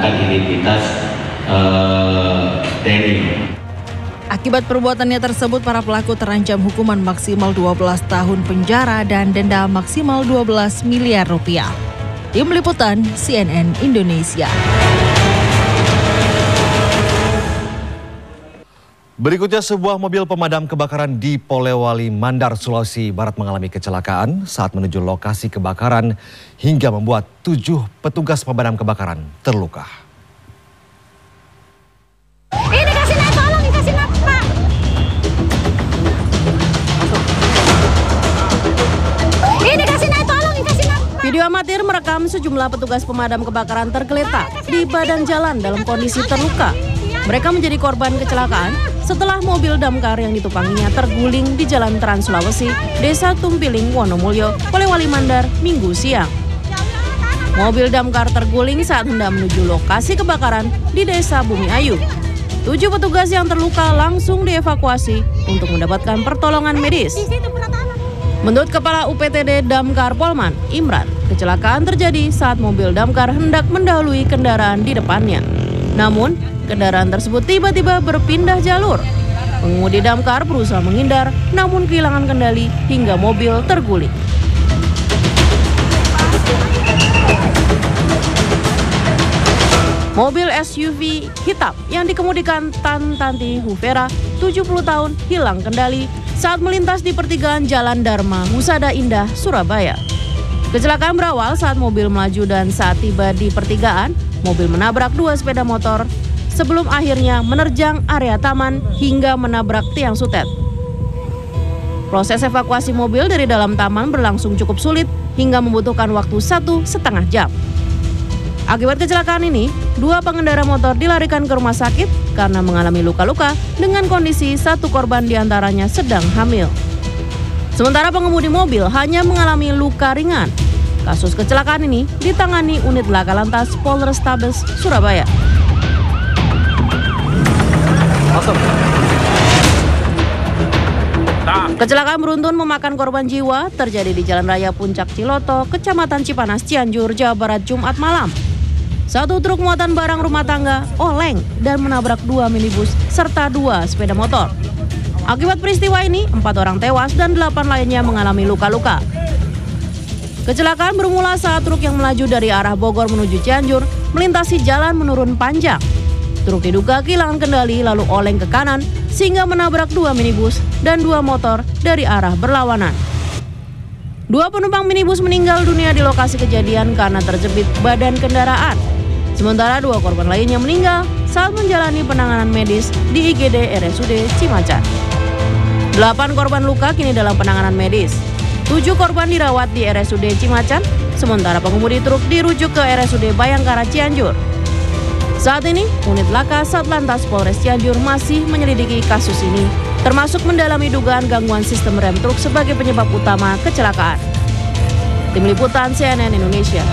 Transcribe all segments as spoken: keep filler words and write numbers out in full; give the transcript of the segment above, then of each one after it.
menggunakan identitas uh, T N I. Akibat perbuatannya tersebut, para pelaku terancam hukuman maksimal dua belas tahun penjara dan denda maksimal dua belas miliar rupiah. Tim Liputan C N N Indonesia. Berikutnya, sebuah mobil pemadam kebakaran di Polewali Mandar, Sulawesi Barat mengalami kecelakaan saat menuju lokasi kebakaran hingga membuat tujuh petugas pemadam kebakaran terluka. Ini kasih naik, tolong dikasih naik, Pak. Ini kasih naik, tolong dikasih naik, Pak. Video amatir merekam sejumlah petugas pemadam kebakaran tergeletak di badan jalan dalam kondisi terluka. Mereka menjadi korban kecelakaan setelah mobil damkar yang ditumpanginya terguling di Jalan Trans Sulawesi, Desa Tumpiling, Wonomulyo, Polewali Mandar, Minggu siang. Mobil damkar terguling saat hendak menuju lokasi kebakaran di Desa Bumi Ayu. Tujuh petugas yang terluka langsung dievakuasi untuk mendapatkan pertolongan medis. Menurut Kepala U P T D Damkar Polman, Imran, kecelakaan terjadi saat mobil damkar hendak mendahului kendaraan di depannya. Namun, kendaraan tersebut tiba-tiba berpindah jalur. Pengemudi damkar berusaha menghindar, namun kehilangan kendali hingga mobil terguling. Mobil S U V hitam yang dikemudikan Tan Tanti Huvera, tujuh puluh tahun, hilang kendali saat melintas di pertigaan Jalan Dharma Husada Indah, Surabaya. Kecelakaan berawal saat mobil melaju dan saat tiba di pertigaan, mobil menabrak dua sepeda motor sebelum akhirnya menerjang area taman hingga menabrak tiang sutet. Proses evakuasi mobil dari dalam taman berlangsung cukup sulit hingga membutuhkan waktu satu setengah jam. Akibat kecelakaan ini, dua pengendara motor dilarikan ke rumah sakit karena mengalami luka-luka dengan kondisi satu korban diantaranya sedang hamil. Sementara pengemudi mobil hanya mengalami luka ringan. Kasus kecelakaan ini ditangani unit Laka Lantas Polrestabes Surabaya. Kecelakaan beruntun memakan korban jiwa terjadi di Jalan Raya Puncak Ciloto, Kecamatan Cipanas, Cianjur, Jawa Barat, Jumat malam. Satu truk muatan barang rumah tangga oleng dan menabrak dua minibus serta dua sepeda motor. Akibat peristiwa ini, empat orang tewas dan delapan lainnya mengalami luka-luka. Kecelakaan bermula saat truk yang melaju dari arah Bogor menuju Cianjur melintasi jalan menurun panjang. Truk diduga kehilangan kendali lalu oleng ke kanan sehingga menabrak dua minibus dan dua motor dari arah berlawanan. Dua penumpang minibus meninggal dunia di lokasi kejadian karena terjepit badan kendaraan. Sementara dua korban lainnya meninggal saat menjalani penanganan medis di I G D R S U D Cimacan. Delapan korban luka kini dalam penanganan medis. Tujuh korban dirawat di R S U D Cimacan, sementara pengemudi truk dirujuk ke R S U D Bayangkara Cianjur. Saat ini, unit Laka Satlantas Polres Cianjur masih menyelidiki kasus ini, termasuk mendalami dugaan gangguan sistem rem truk sebagai penyebab utama kecelakaan. Tim Liputan C N N Indonesia.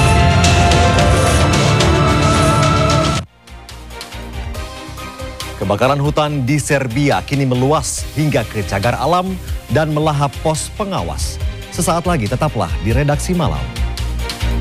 Kebakaran hutan di Serbia kini meluas hingga ke cagar alam dan melahap pos pengawas. Sesaat lagi tetaplah di Redaksi Malam.